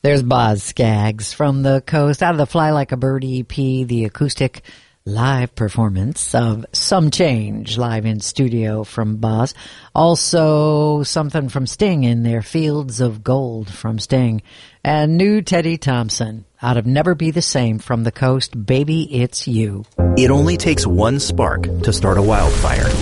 There's Boz Scaggs from the coast, out of the Fly Like a Bird EP, the acoustic live performance of Some Change, live in studio from Boz. Also, something from Sting in their Fields of Gold from Sting. And new Teddy Thompson, out of Never Be the Same from the coast, Baby It's You. It only takes one spark to start a wildfire.